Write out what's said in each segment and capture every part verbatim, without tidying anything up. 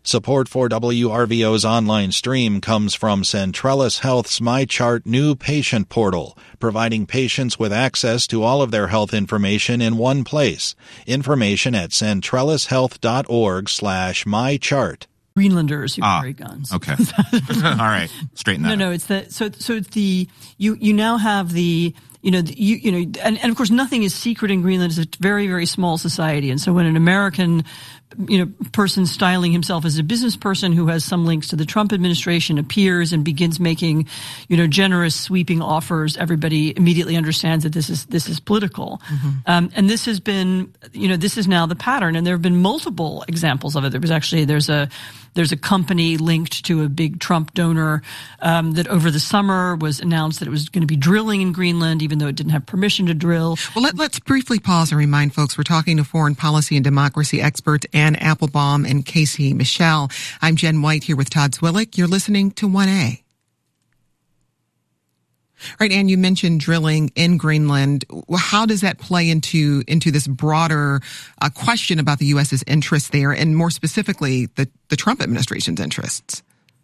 Support for W R V O's online stream comes from Centrellis Health's MyChart new patient portal, providing patients with access to all of their health information in one place. Information at centrellishealth.org slash mychart. Greenlanders who ah, carry guns. Okay. All right. Straighten that No, out. no, it's the, so, so it's the, you, you now have the, you know, the, you, you know, and, and of course nothing is secret in Greenland. It's a very, very small society. And so when an American, you know, person styling himself as a business person who has some links to the Trump administration appears and begins making, you know, generous, sweeping offers, everybody immediately understands that this is, this is political. Mm-hmm. Um, and this has been, you know, this is now the pattern. And there have been multiple examples of it. There was actually, there's a, There's a company linked to a big Trump donor um, that over the summer was announced that it was going to be drilling in Greenland, even though it didn't have permission to drill. Well, let, let's briefly pause and remind folks we're talking to foreign policy and democracy experts Anne Applebaum and Casey Michel. I'm Jen White here with Todd Zwillich. You're listening to one A. Right, Anne, you mentioned drilling in Greenland. How does that play into into this broader uh, question about the U S's interests there, and more specifically, the, the Trump administration's interests?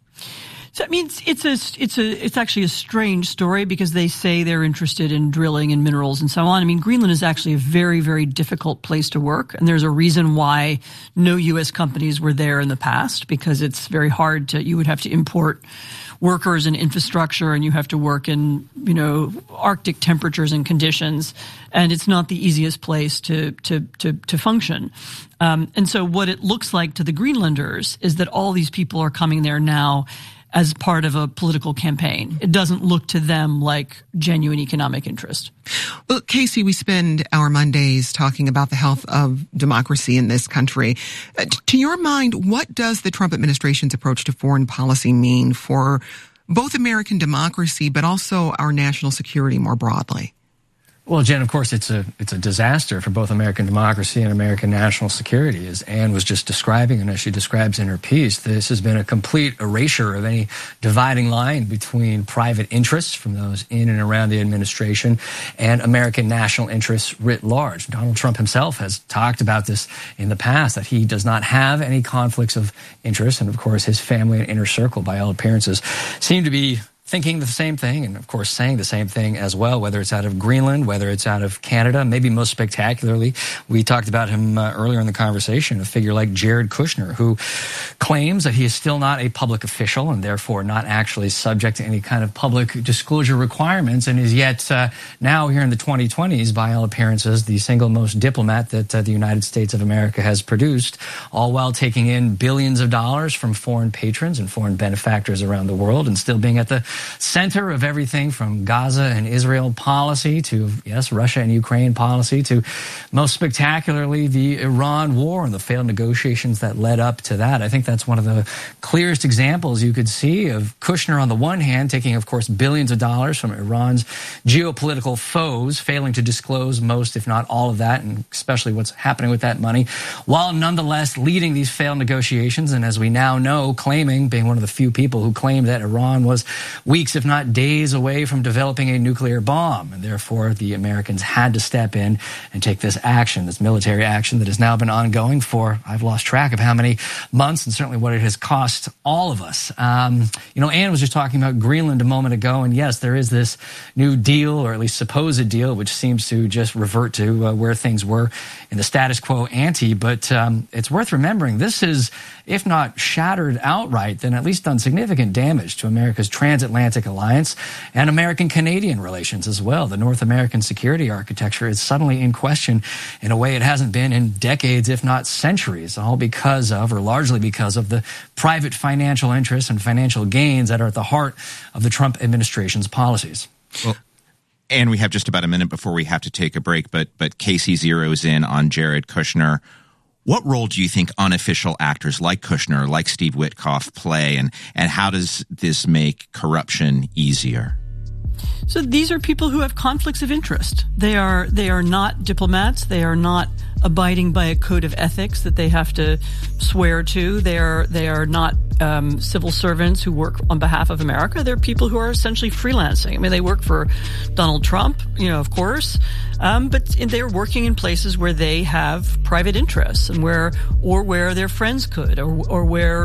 So I mean, it's, it's a it's a it's actually a strange story because they say they're interested in drilling and minerals and so on. I mean, Greenland is actually a very, very difficult place to work, and there's a reason why no U S companies were there in the past, because it's very hard to. You would have to import workers and infrastructure, and you have to work in, you know, Arctic temperatures and conditions, and it's not the easiest place to to to, to function. Um, and so what it looks like to the Greenlanders is that all these people are coming there now as part of a political campaign. It doesn't look to them like genuine economic interest. Well, Casey, we spend our Mondays talking about the health of democracy in this country. Uh, to your mind, what does the Trump administration's approach to foreign policy mean for both American democracy, but also our national security more broadly? Well, Jen, of course, it's a it's a disaster for both American democracy and American national security, as Anne was just describing, and as she describes in her piece. This has been a complete erasure of any dividing line between private interests from those in and around the administration and American national interests writ large. Donald Trump himself has talked about this in the past, that he does not have any conflicts of interest, and of course his family and inner circle, by all appearances, seem to be thinking the same thing, and of course saying the same thing as well, whether it's out of Greenland, whether it's out of Canada. Maybe most spectacularly, we talked about him uh, earlier in the conversation, a figure like Jared Kushner, who claims that he is still not a public official and therefore not actually subject to any kind of public disclosure requirements, and is yet uh, now here in the twenty twenties, by all appearances, the single most diplomat that uh, the United States of America has produced, all while taking in billions of dollars from foreign patrons and foreign benefactors around the world, and still being at the center of everything from Gaza and Israel policy to, yes, Russia and Ukraine policy to, most spectacularly, the Iran war and the failed negotiations that led up to that. I think that's one of the clearest examples you could see of Kushner on the one hand taking, of course, billions of dollars from Iran's geopolitical foes, failing to disclose most, if not all of that, and especially what's happening with that money, while nonetheless leading these failed negotiations, and as we now know, claiming, being one of the few people who claimed that Iran was weeks, if not days, away from developing a nuclear bomb. And therefore, the Americans had to step in and take this action, this military action that has now been ongoing for, I've lost track of how many months, and certainly what it has cost all of us. Um, you know, Anne was just talking about Greenland a moment ago, and yes, there is this new deal, or at least supposed deal, which seems to just revert to uh, where things were in the status quo ante. But um, it's worth remembering, this is, if not shattered outright, then at least done significant damage to America's transatlantic alliance and American-Canadian relations as well. The North American security architecture is suddenly in question in a way it hasn't been in decades, if not centuries, all because of, or largely because of, the private financial interests and financial gains that are at the heart of the Trump administration's policies. Well, and we have just about a minute before we have to take a break, but but Casey zeroes in on Jared Kushner. What role do you think unofficial actors like Kushner, like Steve Witkoff, play, and, and how does this make corruption easier? So these are people who have conflicts of interest. They are they are not diplomats. They are not abiding by a code of ethics that they have to swear to. They are they are not um, civil servants who work on behalf of America. They're people who are essentially freelancing. I mean, they work for Donald Trump, you know, of course, um, but they're working in places where they have private interests and where or where their friends could, or or where